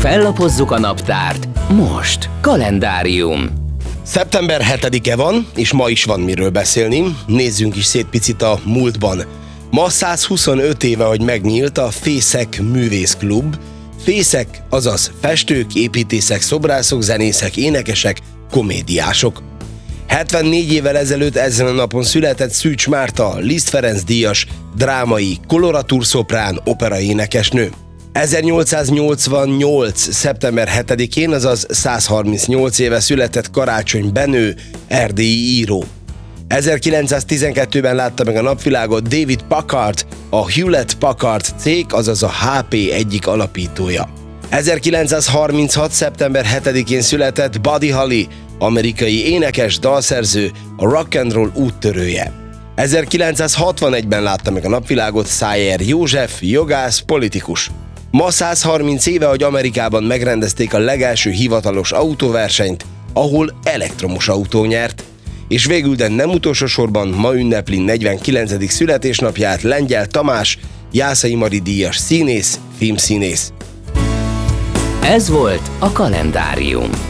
Fellapozzuk a naptárt. Most kalendárium. Szeptember 7-e van, és ma is van miről beszélni. Nézzünk is szét picit a múltban. Ma 125 éve, hogy megnyílt a Fészek Művészklub. Fészek, azaz festők, építészek, szobrászok, zenészek, énekesek, komédiások. 74 évvel ezelőtt ezen a napon született Szűcs Márta, Liszt Ferenc díjas, drámai, koloratúrszoprán, operaénekesnő. 1888. szeptember 7-én, azaz 138 éve született Karácsony Benő, erdélyi író. 1912-ben látta meg a napvilágot David Packard, a Hewlett-Packard cég, azaz a HP egyik alapítója. 1936. szeptember 7-én született Buddy Holly, amerikai énekes, dalszerző, a rock and roll úttörője. 1961-ben látta meg a napvilágot Szájer József, jogász, politikus. Ma 130 éve, hogy Amerikában megrendezték a legelső hivatalos autóversenyt, ahol elektromos autó nyert. És végül, de nem utolsó sorban, ma ünnepli 49. születésnapját Lengyel Tamás, Jászai Mari díjas színész, filmszínész. Ez volt a kalendárium.